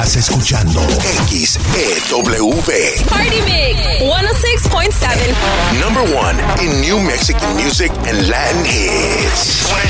Estás escuchando XEW. Party Mix 106.7. Number one in New Mexican music and Latin hits.